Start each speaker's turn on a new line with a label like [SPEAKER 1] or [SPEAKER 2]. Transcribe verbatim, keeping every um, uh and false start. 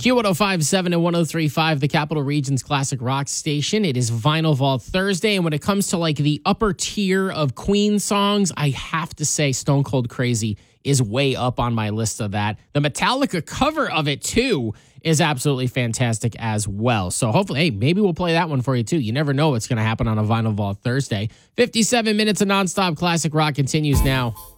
[SPEAKER 1] Q one oh five point seven and one oh three point five, the Capital Region's classic rock station. It is Vinyl Vault Thursday, and when it comes to like the upper tier of Queen songs, I have to say Stone Cold Crazy is way up on my list of that. The Metallica cover of it, too, is absolutely fantastic as well. So hopefully, hey, maybe we'll play that one for you, too. You never know what's going to happen on a Vinyl Vault Thursday. fifty-seven minutes of nonstop classic rock continues now.